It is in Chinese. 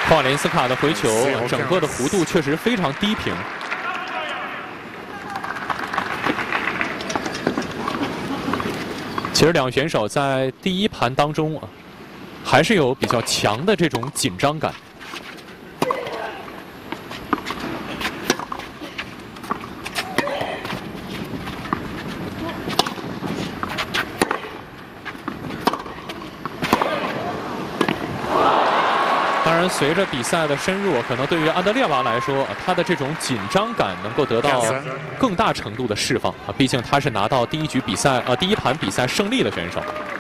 库瓦连斯卡的回球，整个的弧度确实非常低平。其实两位选手在第一盘当中还是有比较强的这种紧张感。当然，随着比赛的深入，可能对于安德烈娃来说，他的这种紧张感能够得到更大程度的释放啊。毕竟他是拿到第一盘比赛胜利的选手。